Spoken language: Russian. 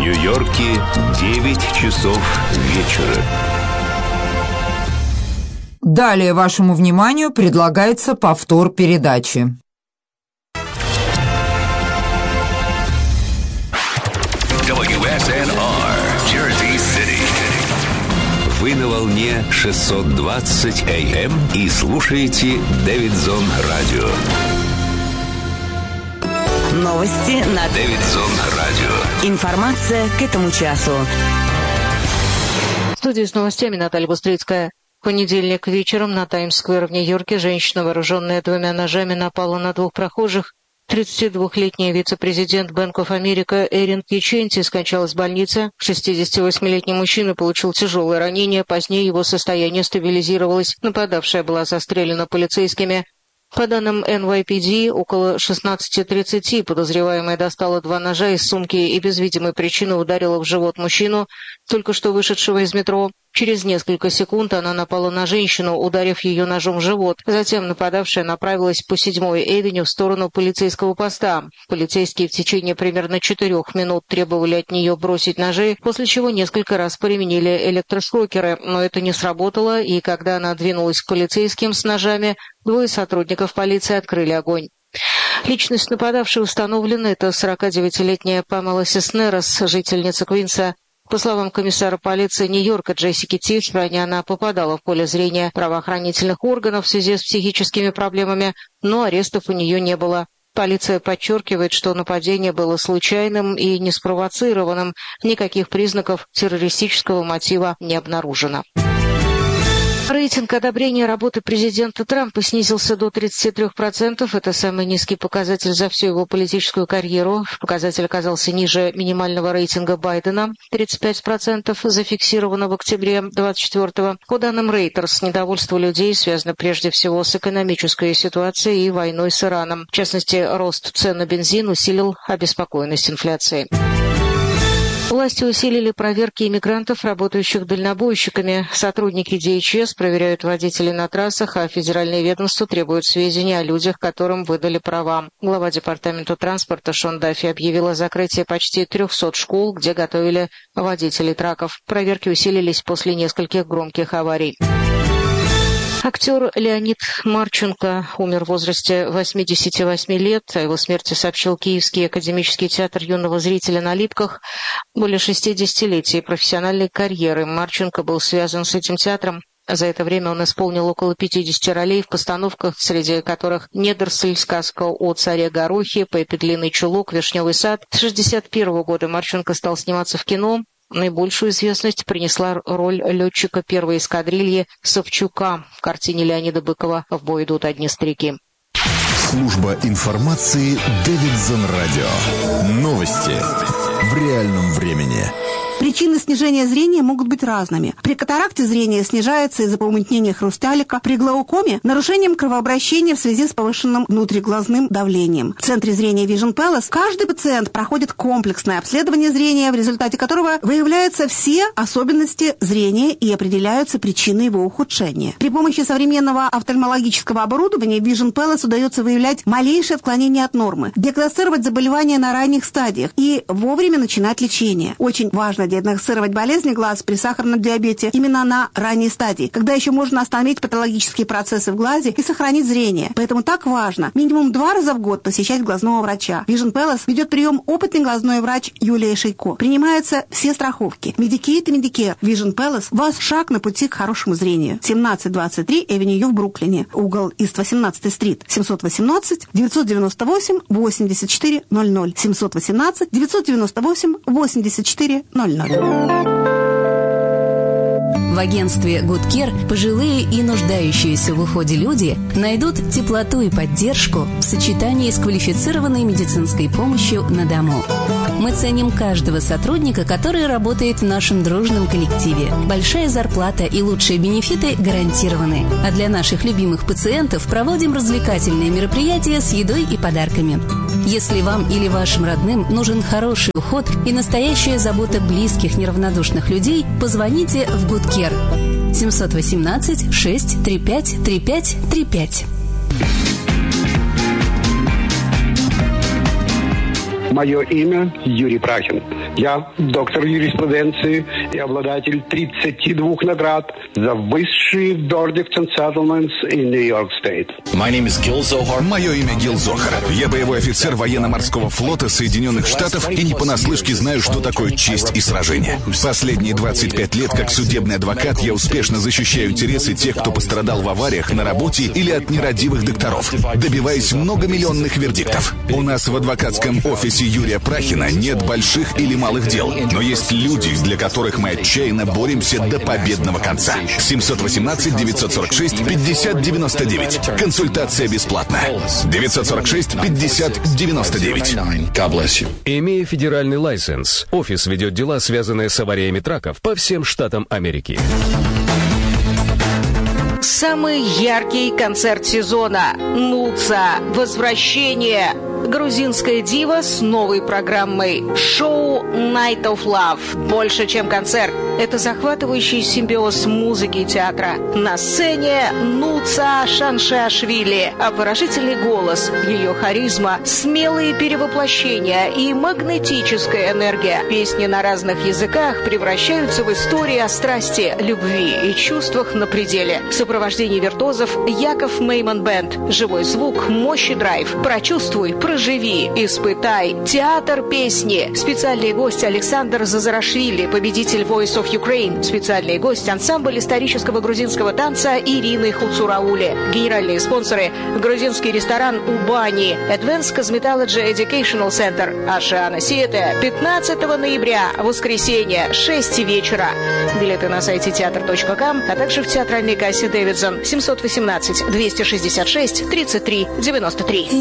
Нью-Йорке 9 часов вечера. Далее вашему вниманию предлагается повтор передачи. WSNR, Jersey City. Вы на волне 620 AM и слушаете Дэвидсон Радио. Новости на Дэвидсон Радио. Информация к этому часу. В студии с новостями Наталья Бустрицкая. В понедельник вечером на Таймс-сквер в Нью-Йорке женщина, вооруженная 2 ножами, напала на 2 прохожих. 32-летняя вице-президент Bank of America Эрин Киченти скончалась в больнице. 68-летний мужчина получил тяжелое ранение, позднее его состояние стабилизировалось. Нападавшая была застрелена полицейскими. По данным NYPD, около 16:30 подозреваемая достала 2 ножа из сумки и без видимой причины ударила в живот мужчину, только что вышедшего из метро. Через несколько секунд она напала на женщину, ударив ее ножом в живот. Затем нападавшая направилась по 7-й Эвеню в сторону полицейского поста. Полицейские в течение примерно 4 минут требовали от нее бросить ножи, после чего несколько раз применили электрошокеры, но это не сработало, и когда она двинулась к полицейским с ножами, 2 сотрудников полиции открыли огонь. Личность нападавшей установлена. Это 49-летняя Памела Сиснерос, жительница Квинса. По словам комиссара полиции Нью-Йорка Джессики Тиф, ранее она попадала в поле зрения правоохранительных органов в связи с психическими проблемами, но арестов у нее не было. Полиция подчеркивает, что нападение было случайным и неспровоцированным. Никаких признаков террористического мотива не обнаружено. Рейтинг одобрения работы президента Трампа снизился до 33%. Это самый низкий показатель за всю его политическую карьеру. Показатель оказался ниже минимального рейтинга Байдена – 35%, зафиксированного в октябре 24-го. По данным Reuters, недовольство людей связано прежде всего с экономической ситуацией и войной с Ираном. В частности, рост цен на бензин усилил обеспокоенность инфляцией. Власти усилили проверки иммигрантов, работающих дальнобойщиками. Сотрудники DHS проверяют водителей на трассах, а федеральные ведомства требуют сведений о людях, которым выдали права. Глава департамента транспорта Шон Даффи объявил о закрытии почти 300 школ, где готовили водителей траков. Проверки усилились после нескольких громких аварий. Актер Леонид Марченко умер в возрасте 88 лет. О его смерти сообщил Киевский академический театр юного зрителя на Липках. Более 60-летий профессиональной карьеры Марченко был связан с этим театром. За это время он исполнил около 50 ролей в постановках, среди которых «Недоросль», сказка о царе Горохе, «Пеппи длинный чулок», «Вишневый сад». С 1961 года Марченко стал сниматься в кино. Наибольшую известность принесла роль летчика 1-й эскадрильи Савчука в картине Леонида Быкова «В бой идут одни старики». Служба информации Дэвидсон Радио. Новости в реальном времени. Причины снижения зрения могут быть разными. При катаракте зрение снижается из-за помутнения хрусталика, при глаукоме – нарушением кровообращения в связи с повышенным внутриглазным давлением. В центре зрения Vision Palace каждый пациент проходит комплексное обследование зрения, в результате которого выявляются все особенности зрения и определяются причины его ухудшения. При помощи современного офтальмологического оборудования Vision Palace удается выявлять малейшее отклонение от нормы, диагностировать заболевания на ранних стадиях и вовремя начинать лечение. Очень важно диагностировать болезни глаз при сахарном диабете именно на ранней стадии, когда еще можно остановить патологические процессы в глазе и сохранить зрение. Поэтому так важно минимум 2 раза в год посещать глазного врача. Vision Palace ведет прием опытный глазной врач Юлия Шейко. Принимаются все страховки. Medicaid и Medicare. Vision Palace – ваш шаг на пути к хорошему зрению. 1723 Эвеню в Бруклине. Угол Ист 18-й стрит. 718 998 84 00. 718 998 84 00. В агентстве Good Care пожилые и нуждающиеся в уходе люди найдут теплоту и поддержку в сочетании с квалифицированной медицинской помощью на дому. Мы ценим каждого сотрудника, который работает в нашем дружном коллективе. Большая зарплата и лучшие бенефиты гарантированы. А для наших любимых пациентов проводим развлекательные мероприятия с едой и подарками. Если вам или вашим родным нужен хороший уход и настоящая забота близких неравнодушных людей, позвоните в Good Care. 718 635 3535. Мое имя Юрий Прахин. Я доктор юриспруденции и обладатель 32 наград за высшие verdicts and settlements in New York State. Мое имя Гил Зохар. Я боевой офицер военно-морского флота Соединенных Штатов и не понаслышке знаю, что такое честь и сражение. Последние 25 лет как судебный адвокат я успешно защищаю интересы тех, кто пострадал в авариях на работе или от нерадивых докторов, добиваясь многомиллионных вердиктов. У нас в адвокатском офисе Юрия Прахина нет больших или малых дел, но есть люди, для которых мы отчаянно боремся до победного конца. 718-946-5099. Консультация бесплатна. 946-5099. Имея федеральный лайсенс, офис ведет дела, связанные с авариями траков по всем штатам Америки. Самый яркий концерт сезона. Нуца. Возвращение. Грузинская дива с новой программой. Шоу Night of Love. Больше, чем концерт. Это захватывающий симбиоз музыки и театра. На сцене Нуца Шаншашвили. Обворожительный голос, ее харизма, смелые перевоплощения и магнетическая энергия. Песни на разных языках превращаются в истории о страсти, любви и чувствах на пределе. В сопровождении виртуозов Яков Мейман Бенд. Живой звук, мощь и драйв. Прочувствуй, проживи, испытай. Театр песни. Специальный гость Александр Зазарашвили, победитель Voice of Ukraine. Специальный гость ансамбль исторического грузинского танца Ирины Хуцураули. Генеральные спонсоры грузинский ресторан Убани, Advanced Cosmetology Educational Center, Ашана Сиэте, 15 ноября, воскресенье, 6 вечера. Билеты на сайте театр.ком, а также в театральной кассе Дэвидсон 718 266 33 93.